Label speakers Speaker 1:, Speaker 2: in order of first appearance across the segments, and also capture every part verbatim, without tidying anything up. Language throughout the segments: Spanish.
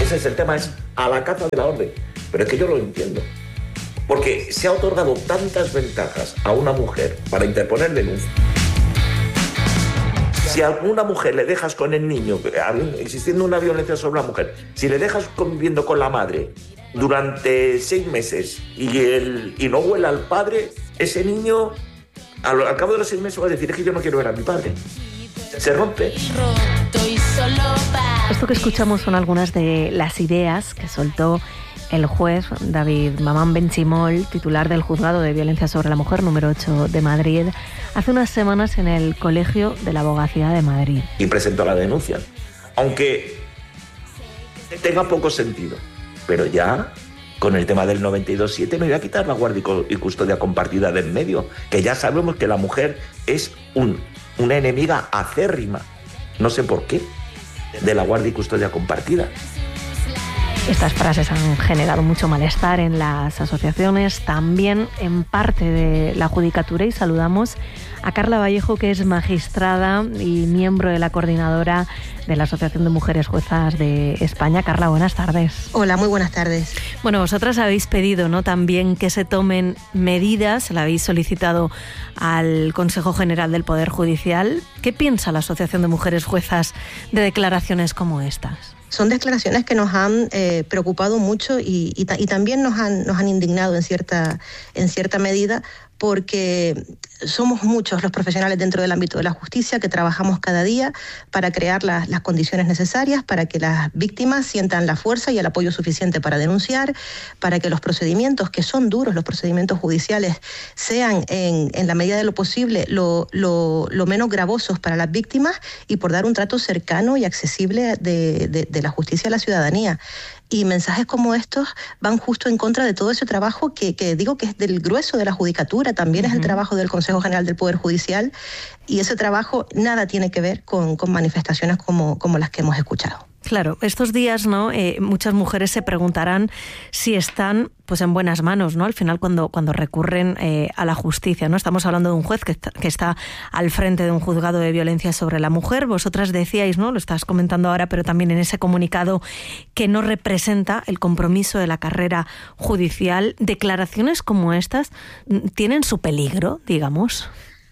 Speaker 1: Ese es el tema, es a la caza de la orden. Pero es que yo lo entiendo. Porque se ha otorgado tantas ventajas a una mujer para interponer denuncia. Si a una mujer le dejas con el niño, existiendo una violencia sobre la mujer, si le dejas conviviendo con la madre durante seis meses y, el, y no huele al padre, ese niño al, al cabo de los seis meses va a decir: es que yo no quiero ver a mi padre. Se rompe.
Speaker 2: Esto que escuchamos son algunas de las ideas que soltó el juez David Mamán Benchimol, titular del Juzgado de Violencia sobre la Mujer número ocho de Madrid, hace unas semanas en el Colegio de la Abogacía de Madrid.
Speaker 1: Y presentó la denuncia, aunque tenga poco sentido, pero ya con el tema del noventa y dos punto siete no iba a quitar la guardia y custodia compartida del medio, que ya sabemos que la mujer es un, una enemiga acérrima, no sé por qué, de la guardia y custodia compartida.
Speaker 2: Estas frases han generado mucho malestar en las asociaciones, también en parte de la judicatura, y saludamos a Carla Vallejo, que es magistrada y miembro de la coordinadora de la Asociación de Mujeres Juezas de España. Carla, buenas tardes.
Speaker 3: Hola, muy buenas tardes.
Speaker 2: Bueno, vosotras habéis pedido, ¿no?, también que se tomen medidas, la habéis solicitado al Consejo General del Poder Judicial. ¿Qué piensa la Asociación de Mujeres Juezas de declaraciones como estas?
Speaker 3: Son declaraciones que nos han eh, preocupado mucho y, y, y también nos han, nos han indignado en cierta, en cierta medida, porque somos muchos los profesionales dentro del ámbito de la justicia que trabajamos cada día para crear las, las condiciones necesarias para que las víctimas sientan la fuerza y el apoyo suficiente para denunciar, para que los procedimientos, que son duros, los procedimientos judiciales, sean en, en la medida de lo posible lo, lo, lo menos gravosos para las víctimas, y por dar un trato cercano y accesible de, de, de la justicia a la ciudadanía. Y mensajes como estos van justo en contra de todo ese trabajo que, que digo que es del grueso de la judicatura, también uh-huh. es el trabajo del Consejo General del Poder Judicial, y ese trabajo nada tiene que ver con, con manifestaciones como, como las que hemos escuchado.
Speaker 2: Claro, estos días, ¿no?, eh, muchas mujeres se preguntarán si están, pues, en buenas manos, ¿no?, al final cuando, cuando recurren eh, a la justicia, ¿no? Estamos hablando de un juez que está, que está al frente de un juzgado de violencia sobre la mujer. Vosotras decíais, ¿no?, lo estás comentando ahora, pero también en ese comunicado, que no representa el compromiso de la carrera judicial. Declaraciones como estas tienen su peligro, digamos.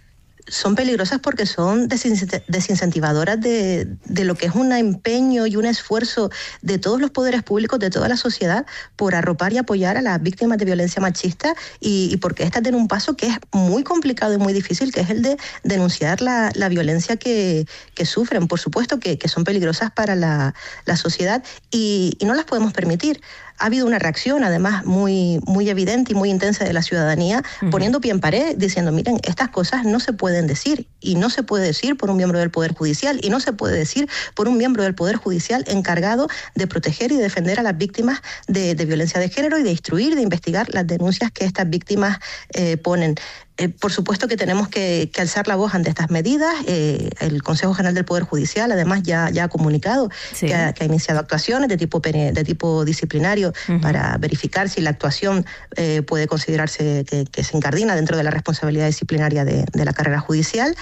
Speaker 3: Son peligrosas porque son desincentivadoras de, de lo que es un empeño y un esfuerzo de todos los poderes públicos, de toda la sociedad, por arropar y apoyar a las víctimas de violencia machista, y, y porque estas den un paso que es muy complicado y muy difícil, que es el de denunciar la, la violencia que, que sufren. Por supuesto que, que son peligrosas para la, la sociedad y, y no las podemos permitir. Ha habido una reacción, además, muy, muy evidente y muy intensa de la ciudadanía, uh-huh. poniendo pie en pared, diciendo: miren, estas cosas no se pueden decir, y no se puede decir por un miembro del Poder Judicial, y no se puede decir por un miembro del Poder Judicial encargado de proteger y defender a las víctimas de, de violencia de género, y de instruir, de investigar las denuncias que estas víctimas eh, ponen. Eh, por supuesto que tenemos que, que alzar la voz ante estas medidas. Eh, el Consejo General del Poder Judicial, además, ya, ya ha comunicado sí. que, ha, que ha iniciado actuaciones de tipo, de tipo disciplinario uh-huh. para verificar si la actuación eh, puede considerarse que, que se incardina dentro de la responsabilidad disciplinaria de, de la carrera judicial.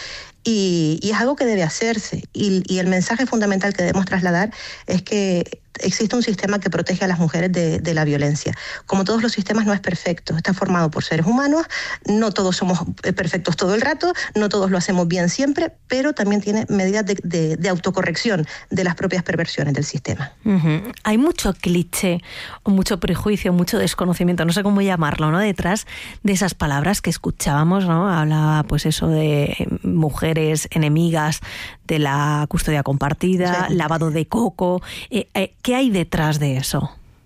Speaker 3: Y, y es algo que debe hacerse. Y, y el mensaje fundamental que debemos trasladar es que existe un sistema que protege a las mujeres de, de la violencia. Como todos los sistemas, no es perfecto. Está formado por seres humanos, no todos somos perfectos todo el rato, no todos lo hacemos bien siempre, pero también tiene medidas de, de, de autocorrección de las propias perversiones del sistema.
Speaker 2: Uh-huh. Hay mucho cliché, o mucho prejuicio, mucho desconocimiento, no sé cómo llamarlo, ¿no?, detrás de esas palabras que escuchábamos, ¿no? Hablaba, pues, eso de mujeres enemigas de la custodia compartida, sí. lavado de coco. Eh, eh, ¿Qué hay detrás de eso?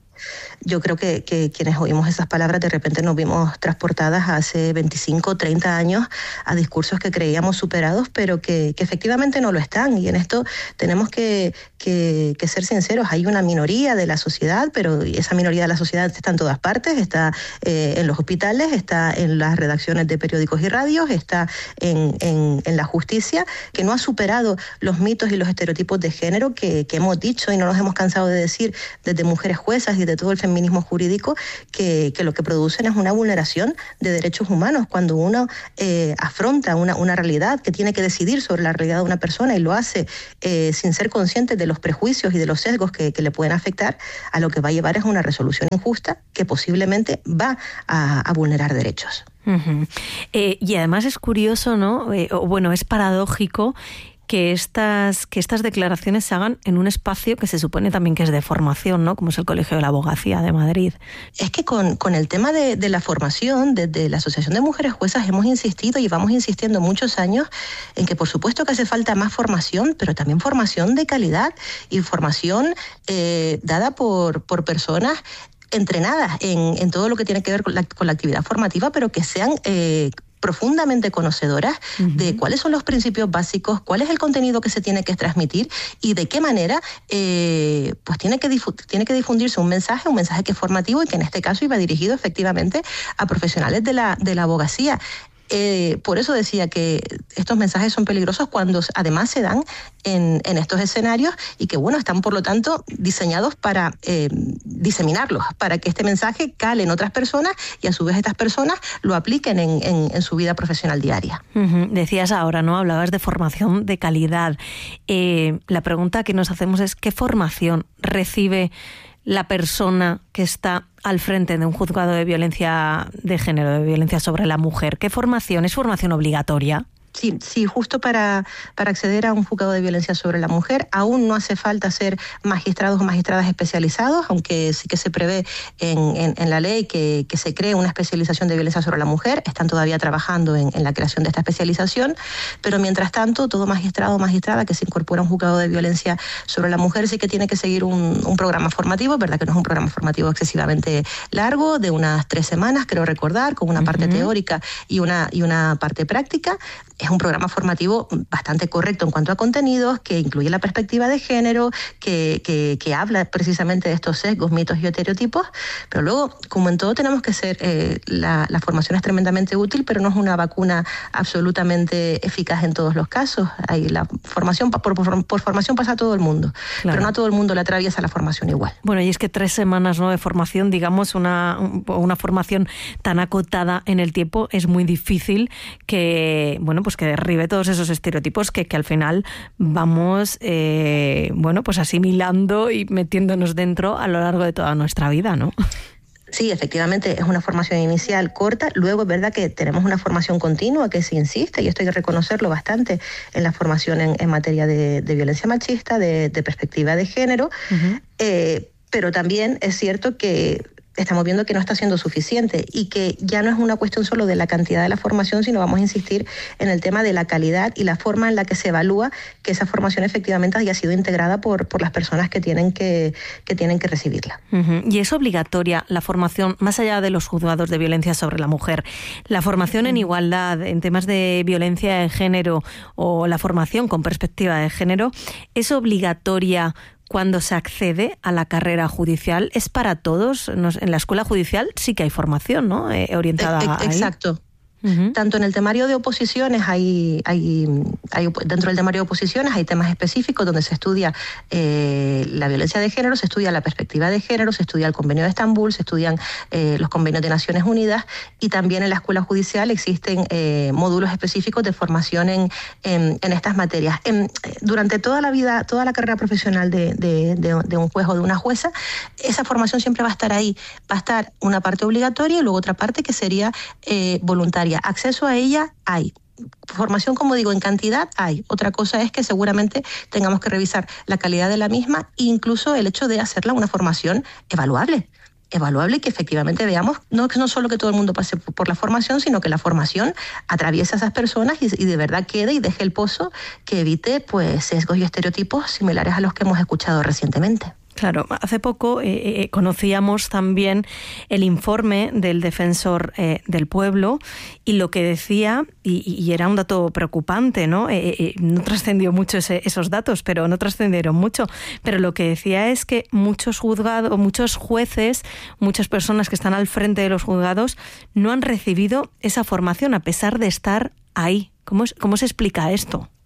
Speaker 3: Yo creo que, que quienes oímos esas palabras de repente nos vimos transportadas hace veinticinco, treinta años a discursos que creíamos superados, pero que, que efectivamente no lo están. Y en esto tenemos que, que, que ser sinceros. Hay una minoría de la sociedad, pero esa minoría de la sociedad está en todas partes. Está eh, en los hospitales, está en las redacciones de periódicos y radios, está en, en, en la justicia, que no ha superado los mitos y los estereotipos de género que, que hemos dicho y no nos hemos cansado de decir desde mujeres juezas y de todo el feminismo jurídico que, que lo que producen es una vulneración de derechos humanos. Cuando uno eh, afronta una, una realidad que tiene que decidir sobre la realidad de una persona y lo hace eh, sin ser consciente de los prejuicios y de los sesgos que, que le pueden afectar, a lo que va a llevar es una resolución injusta que posiblemente va a, a vulnerar derechos.
Speaker 2: Uh-huh. Eh, y además es curioso, ¿no? Eh, o bueno, es paradójico que estas, que estas declaraciones se hagan en un espacio que se supone también que es de formación, ¿no? Como es el Colegio de la Abogacía de Madrid.
Speaker 3: Es que con, con el tema de, de la formación, desde la Asociación de Mujeres Juezas hemos insistido y vamos insistiendo muchos años en que por supuesto que hace falta más formación, pero también formación de calidad y formación eh, dada por, por personas entrenadas en, en todo lo que tiene que ver con la, con la actividad formativa, pero que sean eh, profundamente conocedoras uh-huh. de cuáles son los principios básicos, cuál es el contenido que se tiene que transmitir y de qué manera eh, pues tiene que, difu- tiene que difundirse un mensaje, un mensaje que es formativo y que en este caso iba dirigido efectivamente a profesionales de la, de la abogacía. Eh, por eso decía que estos mensajes son peligrosos cuando además se dan en, en estos escenarios y que, bueno, están por lo tanto diseñados para eh, diseminarlos, para que este mensaje cale en otras personas y a su vez estas personas lo apliquen en, en, en su vida profesional diaria.
Speaker 2: Uh-huh. Decías ahora, ¿no? Hablabas de formación de calidad. Eh, la pregunta que nos hacemos es ¿qué formación recibe la persona que está al frente de un juzgado de violencia de género, de violencia sobre la mujer? ¿Qué formación? ¿Es formación obligatoria?
Speaker 3: Sí, sí, justo para, para acceder a un juzgado de violencia sobre la mujer aún no hace falta ser magistrados o magistradas especializados, aunque sí que se prevé en, en, en la ley que, que se cree una especialización de violencia sobre la mujer. Están todavía trabajando en, en la creación de esta especialización, pero mientras tanto todo magistrado o magistrada que se incorpora a un juzgado de violencia sobre la mujer sí que tiene que seguir un, un programa formativo. Es verdad que no es un programa formativo excesivamente largo, de unas tres semanas, creo recordar, con una parte uh-huh. teórica y una, y una parte práctica. Es un programa formativo bastante correcto en cuanto a contenidos, que incluye la perspectiva de género, que, que, que habla precisamente de estos sesgos, mitos y estereotipos, pero luego, como en todo, tenemos que ser, eh, la, la formación es tremendamente útil, pero no es una vacuna absolutamente eficaz en todos los casos. Hay la formación, por, por, por formación pasa a todo el mundo, claro. pero no a todo el mundo le atraviesa la formación igual.
Speaker 2: Bueno, y es que tres semanas, ¿no?, de formación, digamos, una, una formación tan acotada en el tiempo, es muy difícil que, bueno, pues que derribe todos esos estereotipos que, que al final vamos eh, bueno, pues asimilando y metiéndonos dentro a lo largo de toda nuestra vida, ¿no?
Speaker 3: Sí, efectivamente, es una formación inicial corta. Luego es verdad que tenemos una formación continua que se insiste, y esto hay que reconocerlo bastante, en la formación en, en materia de, de violencia machista, de, de perspectiva de género, uh-huh. eh, pero también es cierto que estamos viendo que no está siendo suficiente y que ya no es una cuestión solo de la cantidad de la formación, sino vamos a insistir en el tema de la calidad y la forma en la que se evalúa que esa formación efectivamente haya sido integrada por, por las personas que tienen que, que tienen que recibirla.
Speaker 2: Uh-huh. Y es obligatoria la formación, más allá de los juzgados de violencia sobre la mujer, la formación uh-huh. en igualdad, en temas de violencia de género o la formación con perspectiva de género, ¿es obligatoria cuando se accede a la carrera judicial? ¿Es para todos? En la escuela judicial sí que hay formación, ¿no?, eh, orientada
Speaker 3: e- e- Exacto.
Speaker 2: Ahí. Uh-huh.
Speaker 3: Tanto en el temario de oposiciones hay, hay, hay dentro del temario de oposiciones hay temas específicos donde se estudia eh, la violencia de género, se estudia la perspectiva de género, se estudia el convenio de Estambul, se estudian eh, los convenios de Naciones Unidas, y también en la escuela judicial existen eh, módulos específicos de formación en, en, en estas materias. En, durante toda la vida, toda la carrera profesional de, de, de, de un juez o de una jueza, esa formación siempre va a estar ahí. Va a estar una parte obligatoria y luego otra parte que sería eh, voluntaria. Acceso a ella hay. Formación, como digo, en cantidad hay. Otra cosa es que seguramente tengamos que revisar la calidad de la misma e incluso el hecho de hacerla una formación evaluable. Evaluable y que efectivamente veamos, no, no solo que todo el mundo pase por la formación, sino que la formación atraviesa a esas personas y, y de verdad quede y deje el pozo que evite pues sesgos y estereotipos similares a los que hemos escuchado recientemente.
Speaker 2: Claro, hace poco eh, eh, conocíamos también el informe del Defensor eh, del Pueblo y lo que decía, y, y era un dato preocupante, ¿no? Eh, eh, no trascendió mucho ese, esos datos, pero no trascendieron mucho, pero lo que decía es que muchos juzgados, muchos jueces, muchas personas que están al frente de los juzgados no han recibido esa formación a pesar de estar ahí. ¿Cómo, es, cómo se explica esto?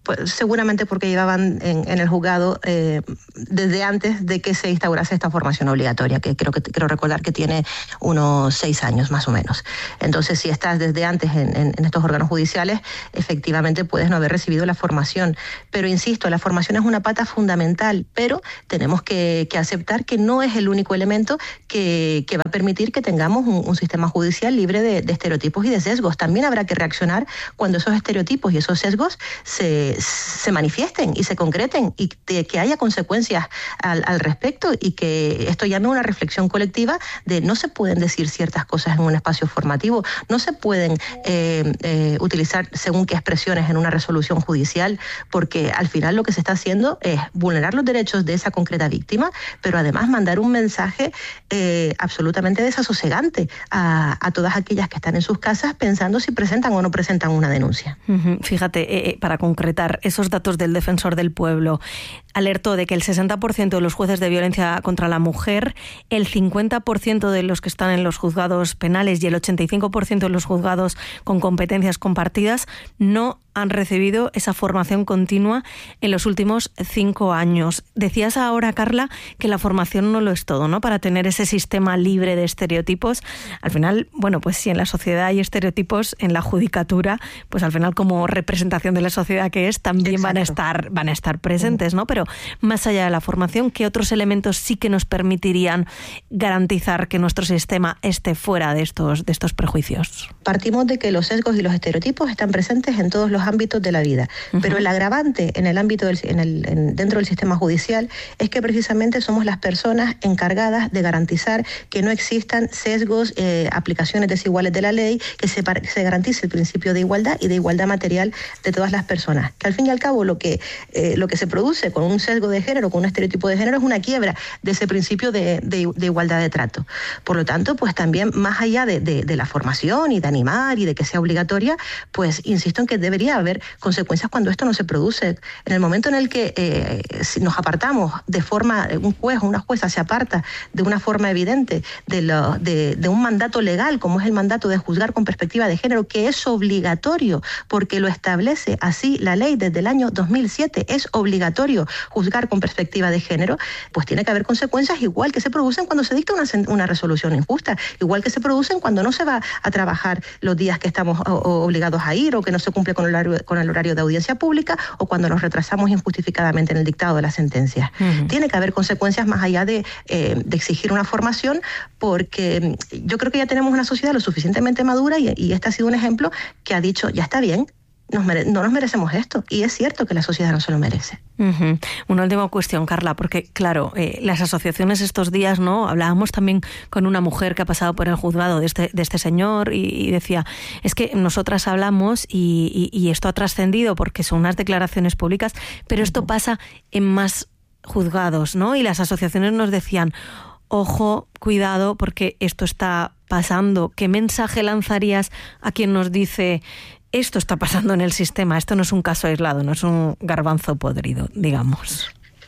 Speaker 3: Pues seguramente porque llevaban en, en el juzgado eh, desde antes de que se instaurase esta formación obligatoria, que creo que quiero recordar que tiene unos seis años más o menos. Entonces, si estás desde antes en, en, en estos órganos judiciales, efectivamente puedes no haber recibido la formación. Pero insisto, la formación es una pata fundamental, pero tenemos que, que aceptar que no es el único elemento que, que va a permitir que tengamos un, un sistema judicial libre de, de estereotipos y de sesgos. También habrá que reaccionar cuando esos estereotipos y esos sesgos se se manifiesten y se concreten y de, que haya consecuencias al, al respecto y que esto llame a una reflexión colectiva de no se pueden decir ciertas cosas en un espacio formativo, no se pueden eh, eh, utilizar según qué expresiones en una resolución judicial, porque al final lo que se está haciendo es vulnerar los derechos de esa concreta víctima, pero además mandar un mensaje eh, absolutamente desasosegante a, a todas aquellas que están en sus casas pensando si presentan o no presentan una denuncia.
Speaker 2: Uh-huh. Fíjate, eh, para concretar esos datos del Defensor del Pueblo, alertó de que el sesenta por ciento de los jueces de violencia contra la mujer, el cincuenta por ciento de los que están en los juzgados penales y el ochenta y cinco por ciento de los juzgados con competencias compartidas no han recibido esa formación continua en los últimos cinco años. Decías ahora, Carla, que la formación no lo es todo, ¿no? Para tener ese sistema libre de estereotipos. Al final, bueno, pues si en la sociedad hay estereotipos, en la judicatura, pues al final como representación de la sociedad que es, también Exacto. van a estar, van a estar presentes, ¿no? Pero más allá de la formación, ¿qué otros elementos sí que nos permitirían garantizar que nuestro sistema esté fuera de estos, de estos prejuicios?
Speaker 3: Partimos de que los sesgos y los estereotipos están presentes en todos los ámbitos de la vida, uh-huh. pero el agravante en el ámbito del, en el, en, dentro del sistema judicial es que precisamente somos las personas encargadas de garantizar que no existan sesgos, eh, aplicaciones desiguales de la ley, que se, se garantice el principio de igualdad y de igualdad material de todas las personas. Que al fin y al cabo lo que, eh, lo que se produce con un sesgo de género, con un estereotipo de género, es una quiebra de ese principio de, de, de igualdad de trato. Por lo tanto, pues también más allá de, de, de la formación y de animar y de que sea obligatoria, pues insisto en que debería haber consecuencias cuando esto no se produce. En el momento en el que eh, si nos apartamos de forma, un juez o una jueza se aparta de una forma evidente de, lo, de, de un mandato legal, como es el mandato de juzgar con perspectiva de género, que es obligatorio, porque lo establece así la ley desde el año dos mil siete, es obligatorio juzgar con perspectiva de género, pues tiene que haber consecuencias igual que se producen cuando se dicta una, una resolución injusta, igual que se producen cuando no se va a trabajar los días que estamos o, o obligados a ir o que no se cumple con el horario, con el horario de audiencia pública o cuando nos retrasamos injustificadamente en el dictado de las sentencias. Uh-huh. Tiene que haber consecuencias más allá de, eh, de exigir una formación, porque yo creo que ya tenemos una sociedad lo suficientemente madura y, y este ha sido un ejemplo que ha dicho, ya está bien, Nos mere- no nos merecemos esto. Y es cierto que la sociedad no se lo merece.
Speaker 2: Uh-huh. Una última cuestión, Carla, porque claro, eh, las asociaciones estos días, ¿no? Hablábamos también con una mujer que ha pasado por el juzgado de este, de este señor y, y decía, es que nosotras hablamos y, y, y esto ha trascendido porque son unas declaraciones públicas, pero esto pasa en más juzgados, ¿no? Y las asociaciones nos decían, ojo, cuidado, porque esto está pasando. ¿Qué mensaje lanzarías a quien nos dice, esto está pasando en el sistema, esto no es un caso aislado, no es un garbanzo podrido, digamos?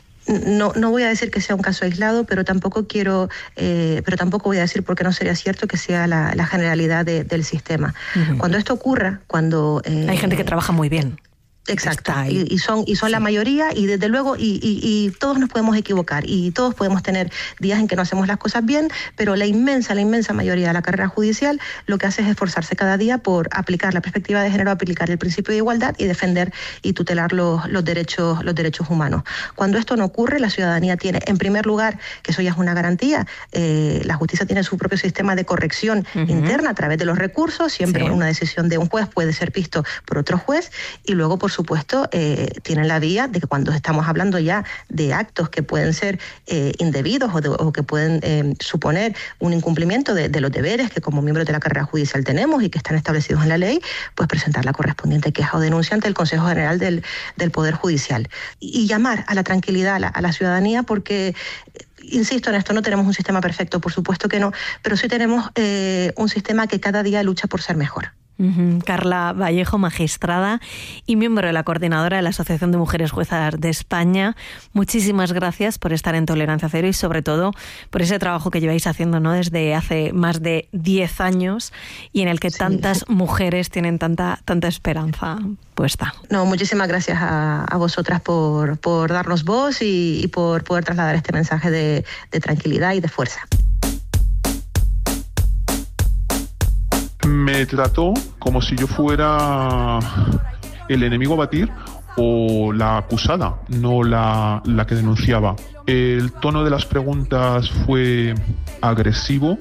Speaker 3: No, no voy a decir que sea un caso aislado, pero tampoco quiero, eh, pero tampoco voy a decir porque no sería cierto que sea la, la generalidad de, del sistema. Uh-huh. Cuando esto ocurra, cuando eh,
Speaker 2: hay gente que trabaja muy bien.
Speaker 3: Exacto, y, y son y son sí. la mayoría y desde luego y, y, y todos nos podemos equivocar y todos podemos tener días en que no hacemos las cosas bien, pero la inmensa, la inmensa mayoría de la carrera judicial lo que hace es esforzarse cada día por aplicar la perspectiva de género, aplicar el principio de igualdad y defender y tutelar los, los derechos los derechos humanos. Cuando esto no ocurre, la ciudadanía tiene, en primer lugar, que eso ya es una garantía, eh, la justicia tiene su propio sistema de corrección uh-huh. interna a través de los recursos, siempre sí. una decisión de un juez puede ser visto por otro juez y luego, por supuesto, eh, tienen la vía de que cuando estamos hablando ya de actos que pueden ser eh, indebidos o, de, o que pueden eh, suponer un incumplimiento de, de los deberes que como miembros de la carrera judicial tenemos y que están establecidos en la ley, pues presentar la correspondiente queja o denuncia ante el Consejo General del, del Poder Judicial. Y, y llamar a la tranquilidad a la, a la ciudadanía porque... Insisto en esto, no tenemos un sistema perfecto, por supuesto que no, pero sí tenemos eh, un sistema que cada día lucha por ser mejor.
Speaker 2: Uh-huh. Carla Vallejo, magistrada y miembro de la coordinadora de la Asociación de Mujeres Juezas de España. Muchísimas gracias por estar en Tolerancia Cero y sobre todo por ese trabajo que lleváis haciendo, ¿no?, desde hace más de diez años y en el que sí. tantas mujeres tienen tanta, tanta esperanza puesta.
Speaker 3: No, muchísimas gracias a, a vosotras por, por darnos voz y, y por poder trasladar este mensaje de, de tranquilidad y de fuerza.
Speaker 4: Me trató como si yo fuera el enemigo a batir o la acusada, no la, la que denunciaba. El tono de las preguntas fue agresivo,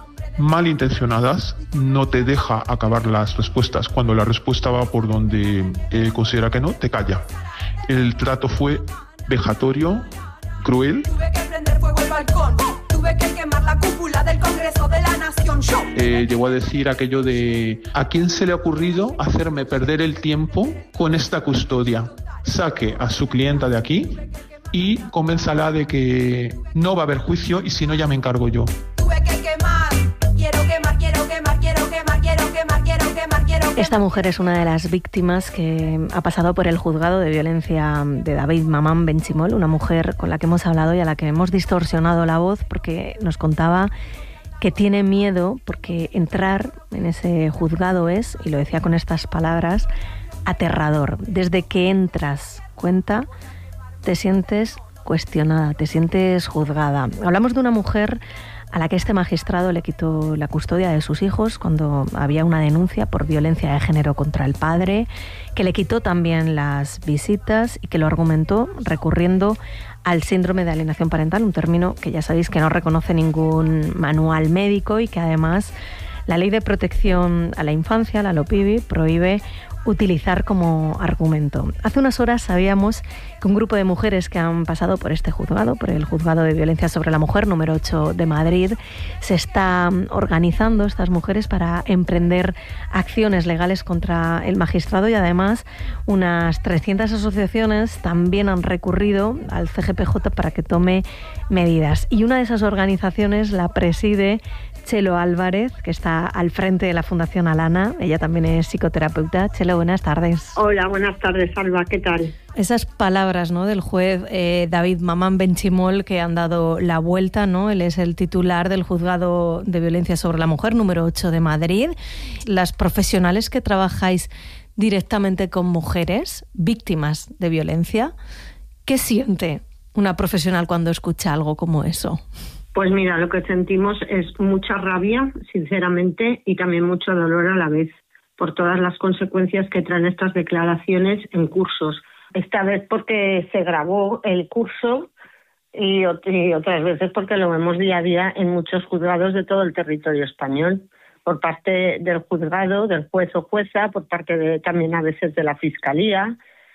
Speaker 4: malintencionadas, no te deja acabar las respuestas. Cuando la respuesta va por donde eh, considera que no, te calla. El trato fue vejatorio, cruel.
Speaker 5: Tuve que prender fuego el balcón, tuve que quemar la cúpula del Congreso de la Nación.
Speaker 4: Eh, llegó a decir aquello de ¿a quién se le ha ocurrido hacerme perder el tiempo con esta custodia? Saque a su clienta de aquí y convénzala de que no va a haber juicio y si no ya me encargo yo.
Speaker 5: Tuve que quemar, quiero quemar, quiero quemar, quiero quemar, quiero quemar, quiero quemar, quiero quemar.
Speaker 2: Esta mujer es una de las víctimas que ha pasado por el juzgado de violencia de David Mamam Benchimol, una mujer con la que hemos hablado y a la que hemos distorsionado la voz porque nos contaba que tiene miedo porque entrar en ese juzgado es, y lo decía con estas palabras, aterrador. Desde que entras, cuenta, te sientes cuestionada, te sientes juzgada. Hablamos de una mujer a la que este magistrado le quitó la custodia de sus hijos cuando había una denuncia por violencia de género contra el padre, que le quitó también las visitas y que lo argumentó recurriendo al síndrome de alienación parental, un término que ya sabéis que no reconoce ningún manual médico y que además la Ley de Protección a la Infancia, la LOPIBI, prohíbe utilizar como argumento. Hace unas horas sabíamos que un grupo de mujeres que han pasado por este juzgado, por el Juzgado de Violencia sobre la Mujer número ocho de Madrid, se está organizando estas mujeres para emprender acciones legales contra el magistrado y además unas trescientas asociaciones también han recurrido al C G P J para que tome medidas. Y una de esas organizaciones la preside Chelo Álvarez, que está al frente de la Fundación Alana. Ella también es psicoterapeuta. Chelo, buenas tardes.
Speaker 6: Hola, buenas tardes, Alba. ¿Qué tal?
Speaker 2: Esas palabras, ¿no?, del juez eh, David Mamam Benchimol que han dado la vuelta, ¿no? Él es el titular del Juzgado de Violencia sobre la Mujer número ocho de Madrid. Las profesionales que trabajáis directamente con mujeres víctimas de violencia, ¿qué siente una profesional cuando escucha algo como eso?
Speaker 6: Pues mira, lo que sentimos es mucha rabia, sinceramente, y también mucho dolor a la vez, por todas las consecuencias que traen estas declaraciones en cursos. Esta vez porque se grabó el curso y, y otras veces porque lo vemos día a día en muchos juzgados de todo el territorio español, por parte del juzgado, del juez o jueza, por parte de, también a veces de la Fiscalía,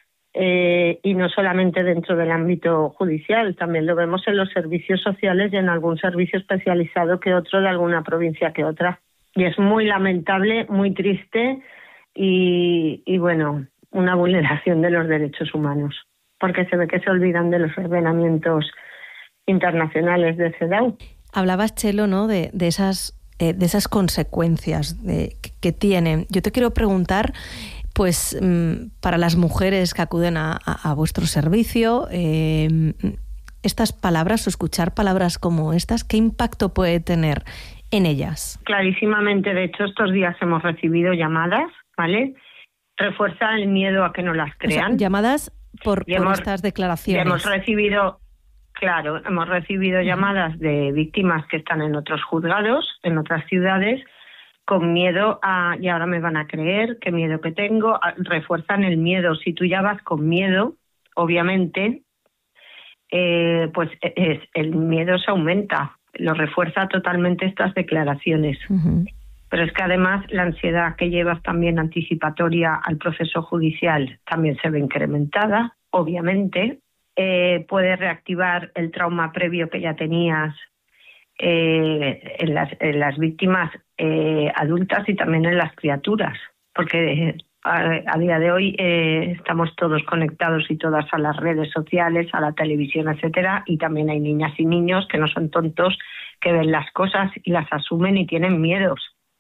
Speaker 6: Eh, y no solamente dentro del ámbito judicial, también lo vemos en los servicios sociales y en algún servicio especializado que otro de alguna provincia que otra. Y es muy lamentable, muy triste y, y bueno, una vulneración de los derechos humanos, porque se ve que se olvidan de los ordenamientos internacionales de CEDAW.
Speaker 2: Hablabas, Chelo, ¿no?, de, de esas eh, de esas consecuencias de, que, que tienen. Yo te quiero preguntar, pues para las mujeres que acuden a, a, a vuestro servicio, eh, estas palabras o escuchar palabras como estas, ¿qué impacto puede tener en ellas?
Speaker 6: Clarísimamente, de hecho, estos días hemos recibido llamadas, ¿vale? Refuerza el miedo a que no las crean.
Speaker 2: O sea, llamadas por, por
Speaker 6: hemos,
Speaker 2: estas declaraciones.
Speaker 6: Hemos recibido, claro, hemos recibido llamadas de víctimas que están en otros juzgados, en otras ciudades, con miedo a, y ahora me van a creer, qué miedo que tengo, refuerzan el miedo. Si tú ya vas con miedo, obviamente, eh, pues es, el miedo se aumenta, lo refuerza totalmente estas declaraciones. Uh-huh. Pero es que además la ansiedad que llevas también anticipatoria al proceso judicial también se ve incrementada, obviamente. Eh, puede reactivar el trauma previo que ya tenías eh, en, las, en las víctimas eh, adultas y también en las criaturas, porque eh, a, a día de hoy eh, estamos todos conectados y todas a las redes sociales, a la televisión, etcétera, y también hay niñas y niños que no son tontos, que ven las cosas y las asumen y tienen miedos.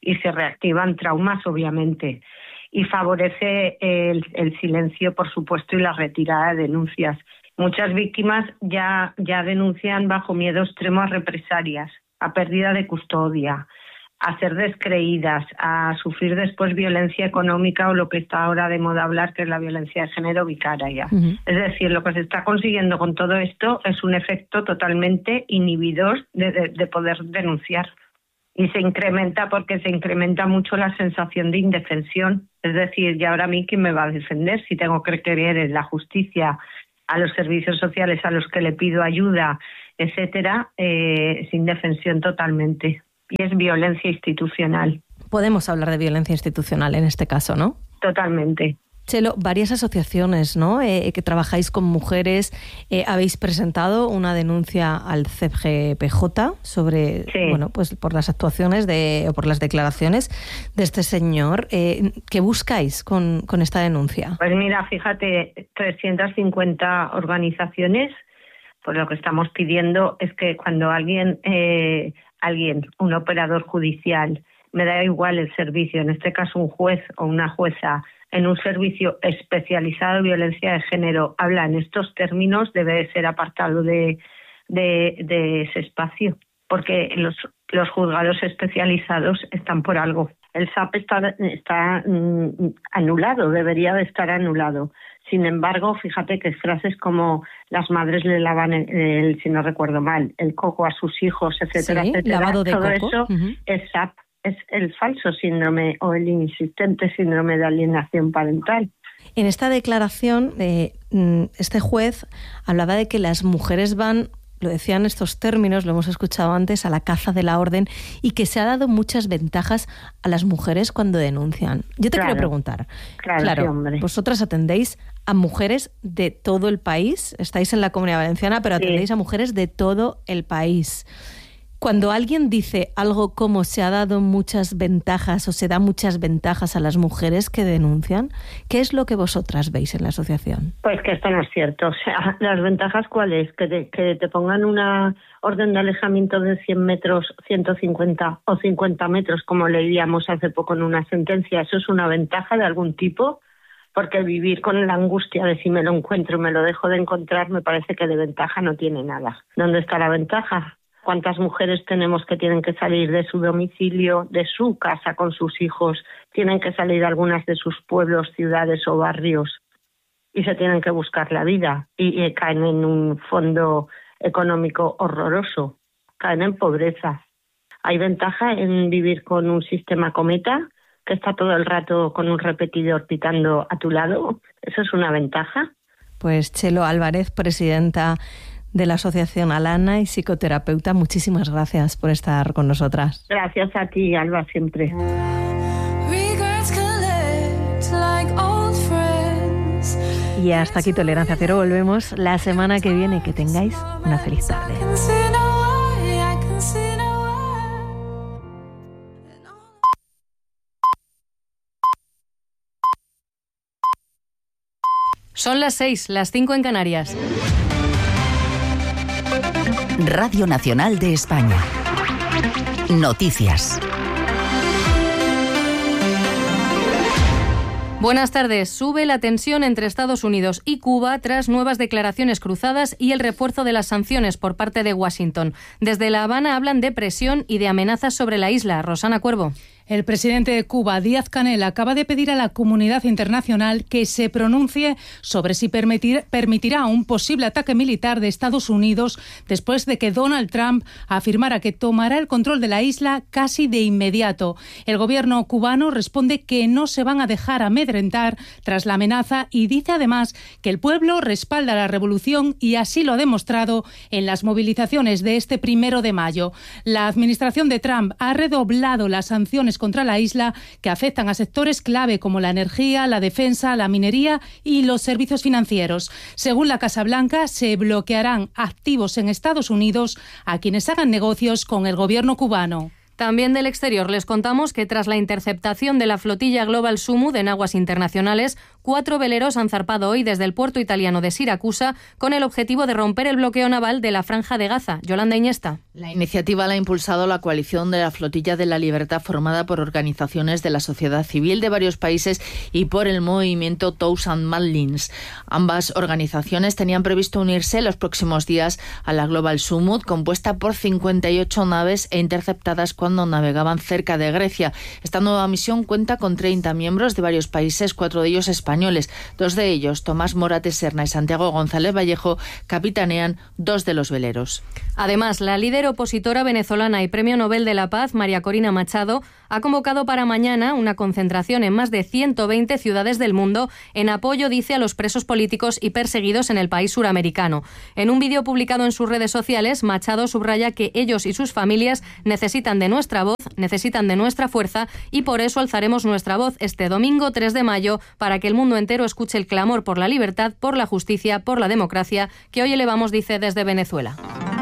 Speaker 6: y se reactivan traumas, obviamente. Y favorece el, el silencio, por supuesto, y la retirada de denuncias. Muchas víctimas ya, ya denuncian bajo miedo extremo a represalias, a pérdida de custodia, a ser descreídas, a sufrir después violencia económica o lo que está ahora de moda hablar, que es la violencia de género vicaria. Uh-huh. Es decir, lo que se está consiguiendo con todo esto es un efecto totalmente inhibidor de, de, de poder denunciar. Y se incrementa porque se incrementa mucho la sensación de indefensión. Es decir, ¿y ahora a mí quién me va a defender si tengo que creer en la justicia, a los servicios sociales a los que le pido ayuda, etcétera? Eh, es indefensión totalmente. Y es violencia institucional.
Speaker 2: Podemos hablar de violencia institucional en este caso, ¿no?
Speaker 6: Totalmente.
Speaker 2: Chelo, varias asociaciones, ¿no?, eh, que trabajáis con mujeres, eh, habéis presentado una denuncia al C G P J sobre, sí. bueno, pues por las actuaciones de, o por las declaraciones de este señor. Eh, ¿Qué buscáis con, con esta denuncia?
Speaker 6: Pues mira, fíjate, trescientas cincuenta organizaciones, pues lo que estamos pidiendo es que cuando alguien, eh, alguien, un operador judicial, me da igual el servicio, en este caso un juez o una jueza, en un servicio especializado en violencia de género, habla en estos términos, debe ser apartado de, de, de ese espacio, porque los, los juzgados especializados están por algo. El S A P está, está mm, anulado, debería de estar anulado. Sin embargo, fíjate que frases como las madres le lavan, el, el, si no recuerdo mal, el coco a sus hijos, etcétera,
Speaker 2: sí,
Speaker 6: etcétera,
Speaker 2: lavado de
Speaker 6: todo
Speaker 2: coco.
Speaker 6: eso uh-huh. es S A P. Es el falso síndrome o el insistente síndrome de alienación parental.
Speaker 2: En esta declaración, eh, este juez hablaba de que las mujeres van, lo decían estos términos, lo hemos escuchado antes, a la caza de la orden, y que se ha dado muchas ventajas a las mujeres cuando denuncian. Yo te claro, quiero preguntar,
Speaker 6: claro,
Speaker 2: claro
Speaker 6: sí, hombre.
Speaker 2: Vosotras atendéis a mujeres de todo el país, estáis en la Comunidad Valenciana, pero atendéis sí. a mujeres de todo el país. Cuando alguien dice algo como se ha dado muchas ventajas o se da muchas ventajas a las mujeres que denuncian, ¿qué es lo que vosotras veis en la asociación?
Speaker 6: Pues que esto no es cierto. O sea, ¿las ventajas cuáles? Que te, que te pongan una orden de alejamiento de cien metros, ciento cincuenta o cincuenta metros, como leíamos hace poco en una sentencia. ¿Eso es una ventaja de algún tipo? Porque vivir con la angustia de si me lo encuentro y me lo dejo de encontrar, me parece que de ventaja no tiene nada. ¿Dónde está la ventaja? ¿Cuántas mujeres tenemos que tienen que salir de su domicilio, de su casa con sus hijos? Tienen que salir algunas de sus pueblos, ciudades o barrios y se tienen que buscar la vida y, y caen en un fondo económico horroroso, caen en pobreza. ¿Hay ventaja en vivir con un sistema cometa que está todo el rato con un repetidor pitando a tu lado? ¿Eso es una ventaja?
Speaker 2: Pues Chelo Álvarez, presidenta de la Asociación Alana y psicoterapeuta, muchísimas gracias por estar con nosotras.
Speaker 6: Gracias a ti, Alba, siempre.
Speaker 2: Y hasta aquí Tolerancia Cero. Volvemos la semana que viene. Que tengáis una feliz tarde.
Speaker 7: Son las seis, las cinco en Canarias.
Speaker 8: Radio Nacional de España. Noticias.
Speaker 7: Buenas tardes. Sube la tensión entre Estados Unidos y Cuba tras nuevas declaraciones cruzadas y el refuerzo de las sanciones por parte de Washington. Desde La Habana hablan de presión y de amenazas sobre la isla. Rosana Cuervo.
Speaker 9: El presidente de Cuba, Díaz-Canel, acaba de pedir a la comunidad internacional que se pronuncie sobre si permitir, permitirá un posible ataque militar de Estados Unidos después de que Donald Trump afirmara que tomará el control de la isla casi de inmediato. El gobierno cubano responde que no se van a dejar amedrentar tras la amenaza y dice además que el pueblo respalda la revolución y así lo ha demostrado en las movilizaciones de este primero de mayo. La administración de Trump ha redoblado las sanciones contra la isla que afectan a sectores clave como la energía, la defensa, la minería y los servicios financieros. Según la Casa Blanca, se bloquearán activos en Estados Unidos a quienes hagan negocios con el gobierno cubano.
Speaker 7: También del exterior les contamos que tras la interceptación de la flotilla Global Sumud en aguas internacionales, cuatro veleros han zarpado hoy desde el puerto italiano de Siracusa con el objetivo de romper el bloqueo naval de la Franja de Gaza. Yolanda Iñesta.
Speaker 10: La iniciativa la ha impulsado la coalición de la Flotilla de la Libertad, formada por organizaciones de la sociedad civil de varios países y por el movimiento Thousand Madlins. Ambas organizaciones tenían previsto unirse los próximos días a la Global Sumud, compuesta por cincuenta y ocho naves e interceptadas cuando navegaban cerca de Grecia. Esta nueva misión cuenta con treinta miembros de varios países, cuatro de ellos españoles. Dos de ellos, Tomás Morates Serna y Santiago González Vallejo, capitanean dos de los veleros.
Speaker 7: Además, la líder opositora venezolana y Premio Nobel de la Paz, María Corina Machado, ha convocado para mañana una concentración en más de ciento veinte ciudades del mundo en apoyo, dice, a los presos políticos y perseguidos en el país suramericano. En un vídeo publicado en sus redes sociales, Machado subraya que ellos y sus familias necesitan de nuestra voz, necesitan de nuestra fuerza y por eso alzaremos nuestra voz este domingo tres de mayo para que el mundo entero escuche el clamor por la libertad, por la justicia, por la democracia que hoy elevamos, dice, desde Venezuela.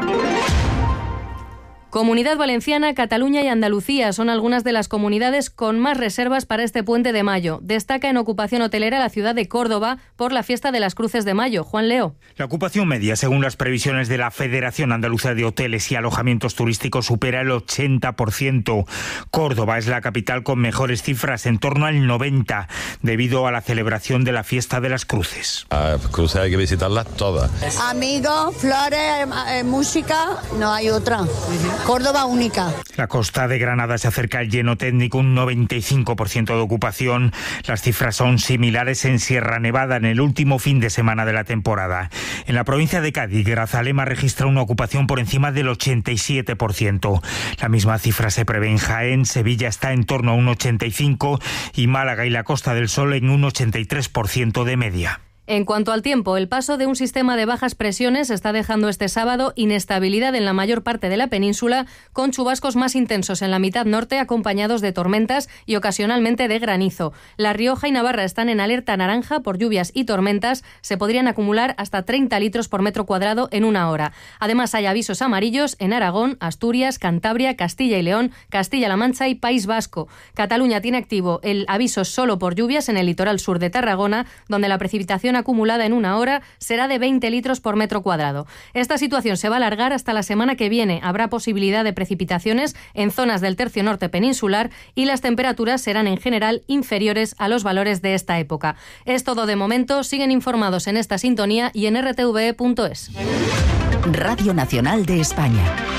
Speaker 7: Comunidad Valenciana, Cataluña y Andalucía son algunas de las comunidades con más reservas para este puente de mayo. Destaca en ocupación hotelera la ciudad de Córdoba por la fiesta de las Cruces de Mayo. Juan Leo.
Speaker 11: La ocupación media, según las previsiones de la Federación Andaluza de Hoteles y Alojamientos Turísticos, supera el ochenta por ciento. Córdoba es la capital con mejores cifras, en torno al noventa por ciento, debido a la celebración de la fiesta de las Cruces.
Speaker 12: A Cruces hay que visitarlas todas.
Speaker 13: Amigos, flores, eh, música, no hay otra. Córdoba única.
Speaker 11: La costa de Granada se acerca al lleno técnico, un noventa y cinco por ciento de ocupación. Las cifras son similares en Sierra Nevada en el último fin de semana de la temporada. En la provincia de Cádiz, Grazalema registra una ocupación por encima del ochenta y siete por ciento. La misma cifra se prevé en Jaén, Sevilla está en torno a un ochenta y cinco por ciento y Málaga y la Costa del Sol en un ochenta y tres por ciento de media.
Speaker 7: En cuanto al tiempo, el paso de un sistema de bajas presiones está dejando este sábado inestabilidad en la mayor parte de la península, con chubascos más intensos en la mitad norte, acompañados de tormentas y ocasionalmente de granizo. La Rioja y Navarra están en alerta naranja por lluvias y tormentas. Se podrían acumular hasta treinta litros por metro cuadrado en una hora. Además, hay avisos amarillos en Aragón, Asturias, Cantabria, Castilla y León, Castilla-La Mancha y País Vasco. Cataluña tiene activo el aviso solo por lluvias en el litoral sur de Tarragona, donde la precipitación acumulada en una hora será de veinte litros por metro cuadrado. Esta situación se va a alargar hasta la semana que viene. Habrá posibilidad de precipitaciones en zonas del tercio norte peninsular y las temperaturas serán en general inferiores a los valores de esta época. Es todo de momento. Siguen informados en esta sintonía y en r t v e punto es.
Speaker 8: Radio Nacional de España.